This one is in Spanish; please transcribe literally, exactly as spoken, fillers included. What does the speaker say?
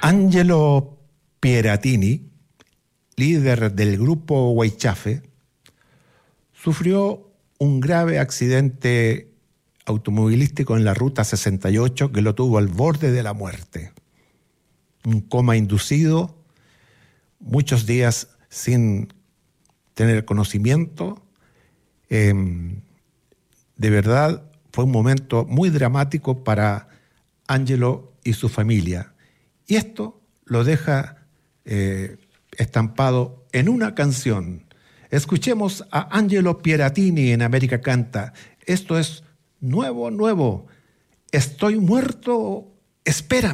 Angelo Pieratini, líder del grupo Huaychafe, sufrió un grave accidente automovilístico en la ruta sesenta y ocho que lo tuvo al borde de la muerte. Un coma inducido, muchos días sin tener conocimiento. Eh, de verdad fue un momento muy dramático para Angelo y su familia. Y esto lo deja eh, estampado en una canción. Escuchemos a Angelo Pieratini en América Canta. Esto es Nuevo, Nuevo. Estoy muerto, espérame.